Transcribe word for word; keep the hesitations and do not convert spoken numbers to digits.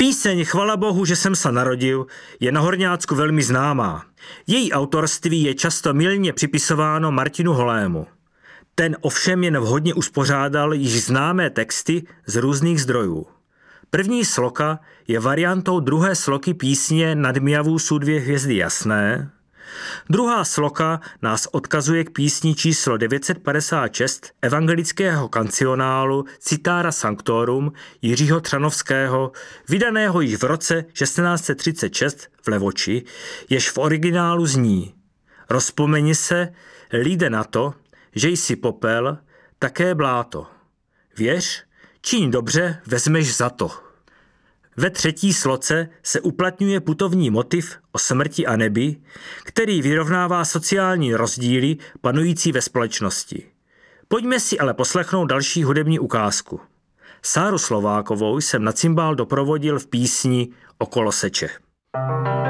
Píseň Chvala Bohu, že jsem se narodil je na Horňácku velmi známá. Její autorství je často mylně připisováno Martinu Holému. Ten ovšem jen vhodně uspořádal již známé texty z různých zdrojů. První sloka je variantou druhé sloky písně Nad Myjavou sú dvě hvězdy jasné. Druhá sloka nás odkazuje k písni číslo devět set padesát šest evangelického kancionálu Citara Sanctorum Jiřího Třanovského, vydaného již v roce šestnáct set třicet šest v Levoči, jež v originálu zní: Rozpomeni se, líde na to, že jsi popel, také bláto. Věř, čiň dobře, vezmeš za to. Ve třetí sloce se uplatňuje putovní motiv o smrti a nebi, který vyrovnává sociální rozdíly panující ve společnosti. Pojďme si ale poslechnout další hudební ukázku. Sáru Slovákovou jsem na cimbál doprovodil v písni Okolo seče.